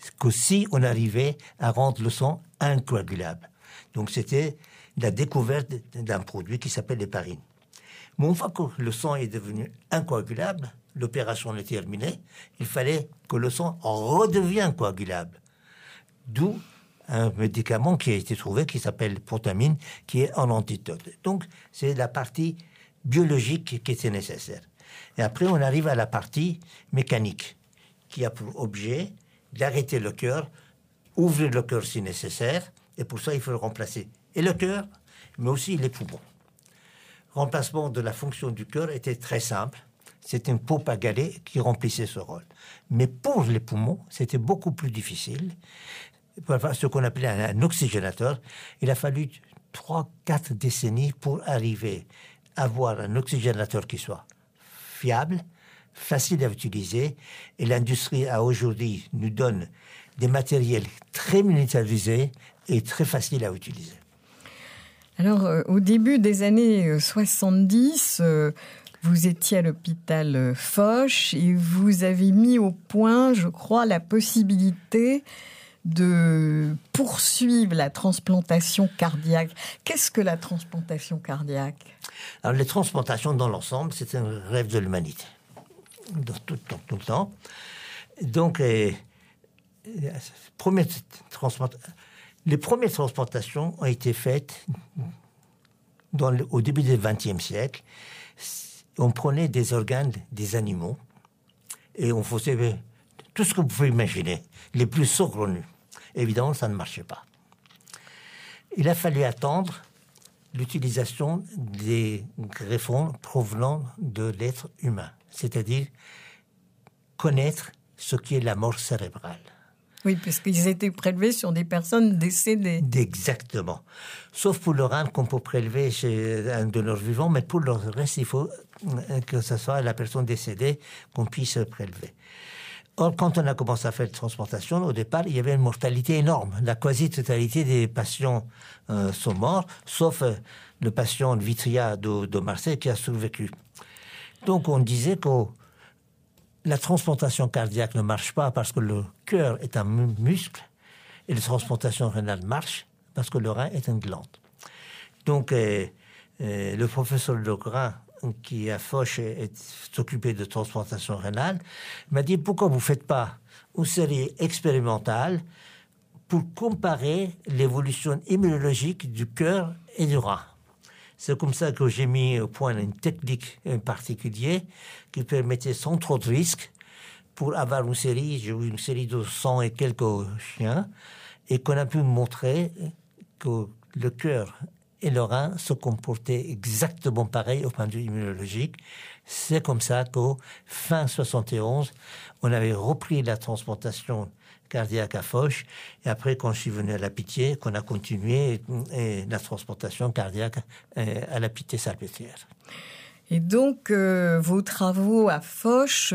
qu'aussi on arrivait à rendre le sang incoagulable. Donc c'était la découverte d'un produit qui s'appelle l'héparine. Mais une fois que le sang est devenu incoagulable, l'opération est terminée, il fallait que le sang redevienne coagulable. D'où un médicament qui a été trouvé qui s'appelle protamine, qui est un antidote. Donc c'est la partie biologique qui était nécessaire. Et après on arrive à la partie mécanique, qui a pour objet d'arrêter le cœur, ouvrir le cœur si nécessaire, et pour ça il faut le remplacer. Et le cœur, mais aussi les poumons. Remplacement de la fonction du cœur était très simple. C'était une pompe à galets qui remplissait ce rôle. Mais pour les poumons, c'était beaucoup plus difficile. Pour avoir ce qu'on appelait un oxygénateur, il a fallu 3-4 décennies pour arriver à avoir un oxygénateur qui soit fiable, facile à utiliser. Et l'industrie, aujourd'hui, nous donne des matériels très miniaturisés et très faciles à utiliser. Alors, au début des années 70, vous étiez à l'hôpital Foch et vous avez mis au point, je crois, la possibilité de poursuivre la transplantation cardiaque. Qu'est-ce que la transplantation cardiaque ? Alors, les transplantations dans l'ensemble, c'est un rêve de l'humanité, tout le temps. Donc, les premières transplantations ont été faites au début du XXe siècle. On prenait des organes des animaux et on faisait tout ce que vous pouvez imaginer, les plus saugrenus. Évidemment, ça ne marchait pas. Il a fallu attendre l'utilisation des greffons provenant de l'être humain, c'est-à-dire connaître ce qu'est la mort cérébrale. Oui, puisqu'ils étaient prélevés sur des personnes décédées. Exactement. Sauf pour le rein qu'on peut prélever chez un donneur vivant, mais pour le reste, il faut que ce soit la personne décédée qu'on puisse prélever. Or, quand on a commencé à faire la transplantation, au départ, il y avait une mortalité énorme. La quasi-totalité des patients sont morts, sauf le patient Vitria de Marseille qui a survécu. Donc, on disait que la transplantation cardiaque ne marche pas parce que le cœur est un muscle et la transplantation rénale marche parce que le rein est une glande. Donc, le professeur Legrand, qui à Foch s'occupait de transplantation rénale, m'a dit pourquoi vous ne faites pas une série expérimentale pour comparer l'évolution immunologique du cœur et du rein. C'est comme ça que j'ai mis au point une technique en particulier qui permettait sans trop de risques pour avoir une série de 100 et quelques chiens et qu'on a pu montrer que le cœur et le rein se comportaient exactement pareil au point de vue immunologique. C'est comme ça qu'au fin 71, on avait repris la transplantation cardiaque à Foch, et après, quand je suis venu à la Pitié, qu'on a continué la transplantation cardiaque à la Pitié-Salpêtrière. Et donc, vos travaux à Foch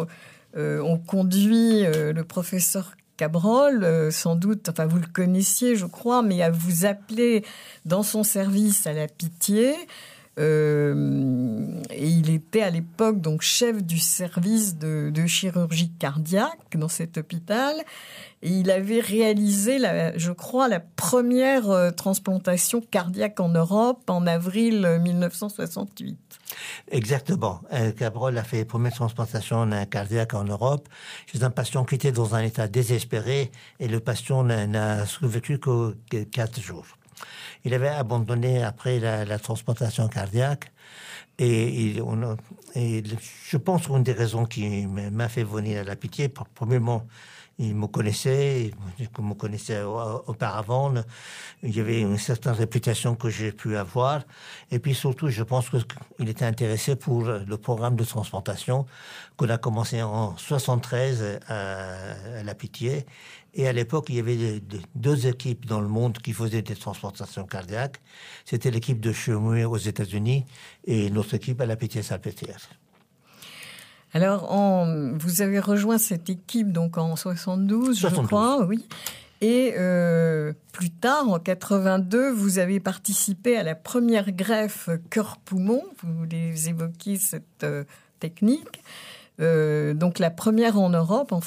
ont conduit le professeur Cabrol, sans doute, enfin vous le connaissiez, je crois, mais à vous appeler dans son service à la Pitié. Et il était à l'époque donc chef du service de chirurgie cardiaque dans cet hôpital. Et il avait réalisé, je crois, la première transplantation cardiaque en Europe en avril 1968. Exactement. Cabrol a fait la première transplantation cardiaque en Europe chez un patient qui était dans un état désespéré et le patient n'a survécu que 4 jours. Il avait abandonné après la transplantation cardiaque et je pense qu'une des raisons qui m'a fait venir à la Pitié, premièrement, il me connaissait, comme me connaissait auparavant. Il y avait une certaine réputation que j'ai pu avoir. Et puis surtout, je pense qu'il était intéressé pour le programme de transplantation qu'on a commencé en 73 à la Pitié. Et à l'époque, il y avait 2 équipes dans le monde qui faisaient des transplantations cardiaques. C'était l'équipe de Chemouet aux États-Unis et notre équipe à la Pitié-Salpêtrière. Alors, vous avez rejoint cette équipe donc en 72, je crois, oui. Et plus tard, en 82, vous avez participé à la première greffe cœur-poumon. Vous les évoquiez, cette technique. Donc, la première en Europe, en